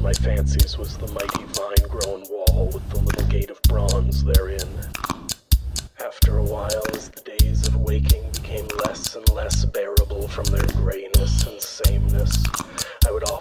my fancies was the mighty vine-grown wall with the little gate of bronze therein. After a while, as the days of waking became less and less bearable from their grayness,